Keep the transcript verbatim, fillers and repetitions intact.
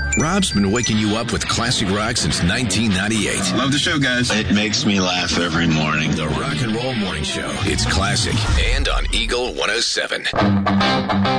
Rob's been waking you up with classic rock since nineteen ninety-eight. Love the show, guys. It makes me laugh every morning. The Rock and Roll Morning Show. It's classic and on Eagle one oh seven.